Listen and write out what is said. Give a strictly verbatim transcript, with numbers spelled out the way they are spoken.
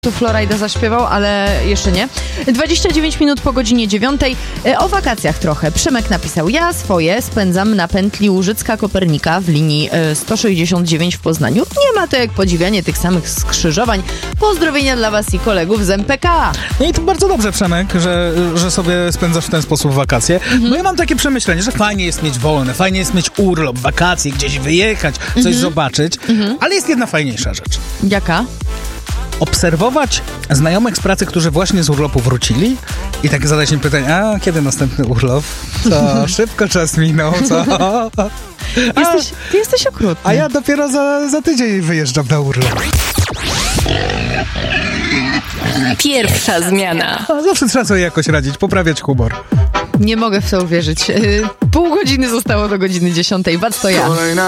tu Florida zaśpiewał, ale jeszcze nie. dwadzieścia dziewięć minut po godzinie dziewiątej. O wakacjach trochę. Przemek napisał: ja swoje spędzam na pętli Łużycka-Kopernika w linii sto sześćdziesiąt dziewięć w Poznaniu. Nie ma to jak podziwianie tych samych skrzyżowań. Pozdrowienia dla was i kolegów z M P K. No i to bardzo dobrze, Przemek, że, że sobie spędzasz w ten sposób wakacje. Mhm. No ja mam takie przemyślenie, że fajnie jest mieć wolne, fajnie jest mieć urlop, wakacje, gdzieś wyjechać, coś mhm. zobaczyć, mhm. ale jest jedna fajniejsza rzecz. Jaka? Obserwować znajomych z pracy, którzy właśnie z urlopu wrócili i tak zadać im pytanie: a kiedy następny urlop? Co? Szybko czas minął, co? A, jesteś, ty jesteś okrutny. A ja dopiero za, za tydzień wyjeżdżam na urlop. Pierwsza zmiana. A zawsze trzeba sobie jakoś radzić, poprawiać humor. Nie mogę w to uwierzyć. Pół godziny zostało do godziny dziesiątej. Wac to ja.